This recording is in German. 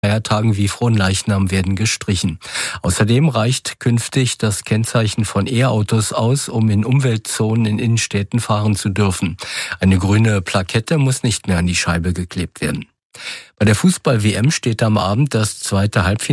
Feiertagen wie Fronleichnam werden gestrichen. Außerdem reicht künftig das Kennzeichen von E-Autos aus, um in Umweltzonen in Innenstädten fahren zu dürfen. Eine grüne Plakette muss nicht mehr an die Scheibe geklebt werden. Bei der Fußball-WM steht am Abend das zweite Halbfinale